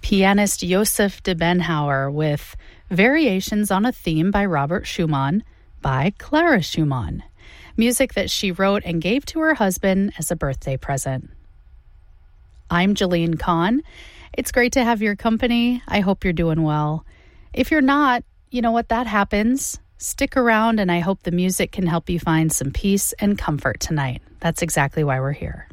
pianist Joseph de Benhauer with Variations on a Theme by Robert Schumann by Clara Schumann, music that she wrote and gave to her husband as a birthday present. I'm Jillian Kahn. It's great to have your company. I hope you're doing well. If you're not, you know what, that happens. Stick around, and I hope the music can help you find some peace and comfort tonight. That's exactly why we're here.